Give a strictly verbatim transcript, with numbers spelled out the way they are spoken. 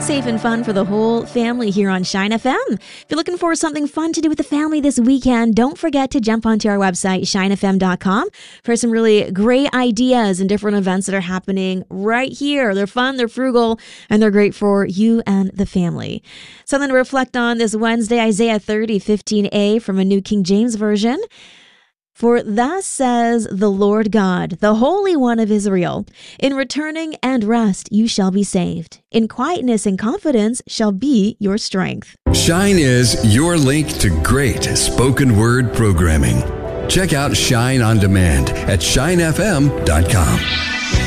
safe and fun for the whole family here on Shine F M. If you're looking for something fun to do with the family this weekend, don't forget to jump onto our website, shine f m dot com, for some really great ideas and different events that are happening right here. They're fun, they're frugal, and they're great for you and the family. Something to reflect on this Wednesday, Isaiah thirty, fifteen a from a New King James Version. For thus says the Lord God, the Holy One of Israel, in returning and rest you shall be saved. In quietness and confidence shall be your strength. Shine is your link to great spoken word programming. Check out Shine on Demand at shine f m dot com.